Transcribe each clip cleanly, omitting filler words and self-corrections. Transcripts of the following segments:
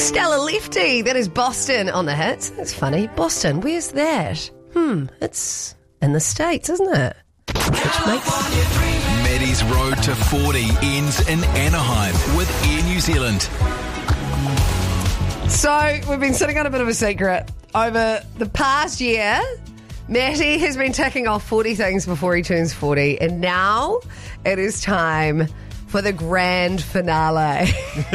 Stella Lefty, that is Boston on the hits. That's funny. Boston, where's that? It's in the States, isn't it? Which makes... Maddie's Road to 40 ends in Anaheim with Air New Zealand. So, we've been sitting on a bit of a secret. Over the past year, Matty has been ticking off 40 things before he turns 40, and now it is time for the grand finale.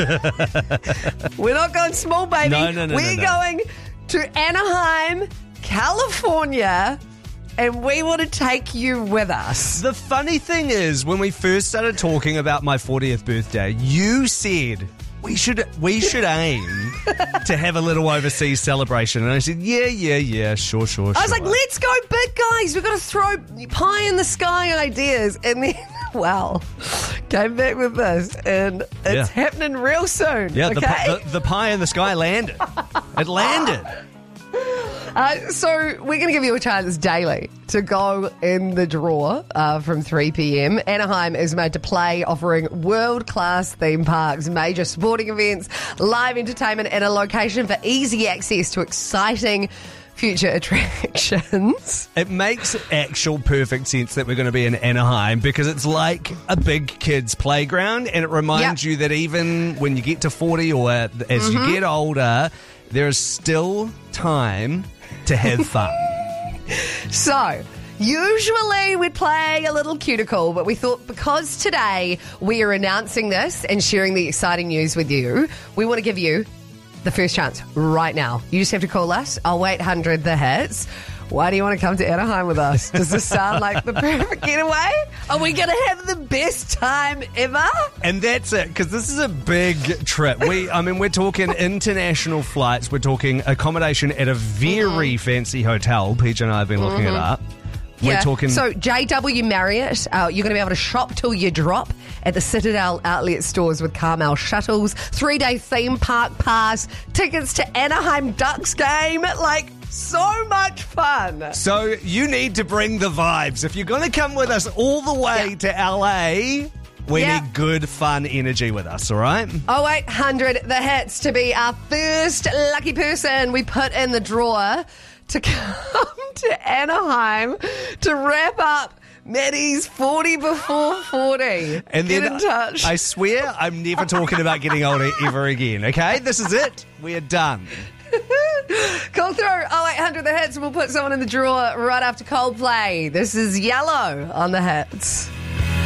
We're not going small, baby. No. We're going to Anaheim, California, and we want to take you with us. The funny thing is, when we first started talking about my 40th birthday, you said we should aim to have a little overseas celebration. And I said, yeah, sure. I was like, let's go big, guys. We've got to throw pie in the sky ideas. And then, well, came back with this. And it's happening real soon. Yeah, okay? the pie in the sky landed. It landed. So we're going to give you a chance daily to go in the draw from 3 p.m. Anaheim is made to play, offering world-class theme parks, major sporting events, live entertainment, and a location for easy access to exciting future attractions. It makes actual perfect sense that we're going to be in Anaheim because it's like a big kids' playground, and it reminds you that even when you get to 40 or as you get older, there is still time to have fun. So, usually we'd play a little cuticle, but we thought because today we are announcing this and sharing the exciting news with you, we want to give you the first chance right now. You just have to call us 0800 the hits. Why do you want to come to Anaheim with us? Does this sound like the perfect getaway? Are we going to have the best time ever? And that's it, because this is a big trip. We're talking international flights. We're talking accommodation at a very fancy hotel. Peach and I have been looking it up. We're talking... So, JW Marriott, you're going to be able to shop till you drop at the Citadel outlet stores with Carmel shuttles, 3-day theme park pass, tickets to Anaheim Ducks game, so much fun. So you need to bring the vibes. If you're going to come with us all the way to LA, we need good, fun energy with us, all right? 0800 the hits to be our first lucky person we put in the drawer to come to Anaheim to wrap up Maddie's 40 before 40. And Get then in touch. I swear I'm never talking about getting older ever again, okay? This is it. We're done. Call through 0800 the hits and we'll put someone in the drawer right after Coldplay. This is Yellow on the hits.